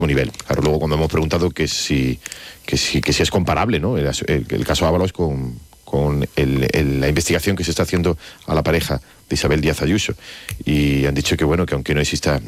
nivel. Claro, luego cuando hemos preguntado que si es comparable, ¿no? El caso Ábalos con la investigación que se está haciendo a la pareja de Isabel Díaz Ayuso, y han dicho que bueno, que aunque no exista